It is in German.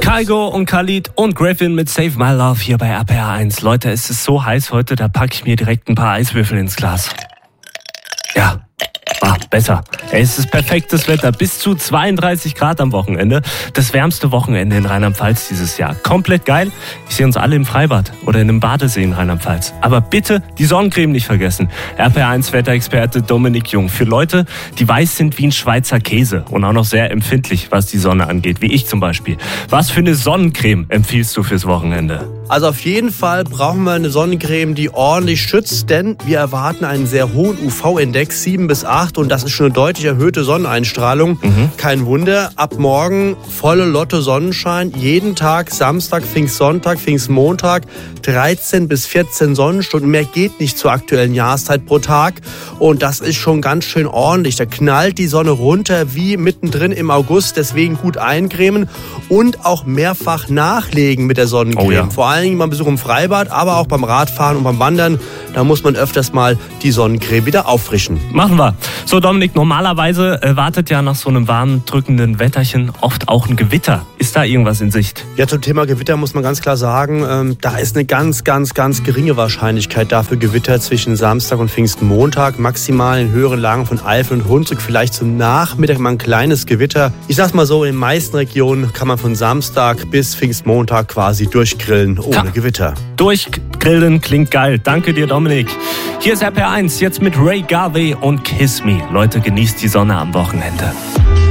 Kygo und Khalid und Griffin mit Save My Love hier bei RPR 1. Leute, es ist so heiß heute, da packe ich mir direkt ein paar Eiswürfel ins Glas. Ja. Besser. Es ist perfektes Wetter, bis zu 32 Grad am Wochenende. Das wärmste Wochenende in Rheinland-Pfalz dieses Jahr. Komplett geil. Ich sehe uns alle im Freibad oder in einem Badesee in Rheinland-Pfalz. Aber bitte die Sonnencreme nicht vergessen. RPR1 Wetterexperte Dominik Jung. Für Leute, die weiß sind wie ein Schweizer Käse und auch noch sehr empfindlich, was die Sonne angeht, wie ich zum Beispiel. Was für eine Sonnencreme empfiehlst du fürs Wochenende? Also auf jeden Fall brauchen wir eine Sonnencreme, die ordentlich schützt, denn wir erwarten einen sehr hohen UV-Index, 7 bis 8, und das ist schon eine deutlich erhöhte Sonneneinstrahlung. Kein Wunder, ab morgen volle Lotte Sonnenschein, jeden Tag, Samstag, Pfingstsonntag, Pfingstmontag, 13 bis 14 Sonnenstunden. Mehr geht nicht zur aktuellen Jahreszeit pro Tag, und das ist schon ganz schön ordentlich. Da knallt die Sonne runter wie mittendrin im August, deswegen gut eincremen und auch mehrfach nachlegen mit der Sonnencreme. Oh ja. Vor allen Dingen beim Besuch im Freibad, aber auch beim Radfahren und beim Wandern. Da muss man öfters mal die Sonnencreme wieder auffrischen. Machen wir. So Dominik, normalerweise wartet ja nach so einem warmen, drückenden Wetterchen oft auch ein Gewitter. Ist da irgendwas in Sicht? Ja, zum Thema Gewitter muss man ganz klar sagen, da ist eine ganz geringe Wahrscheinlichkeit dafür Gewitter zwischen Samstag und Pfingstmontag. Maximal in höheren Lagen von Eifel und Hunsrück, vielleicht zum Nachmittag mal ein kleines Gewitter. Ich sag's mal so, in den meisten Regionen kann man von Samstag bis Pfingstmontag quasi durchgrillen ohne Gewitter. Durchgrillen klingt geil. Danke dir, Dominik. Hier ist RPR 1, jetzt mit Ray Garvey und Kiss Me. Leute, genießt die Sonne am Wochenende.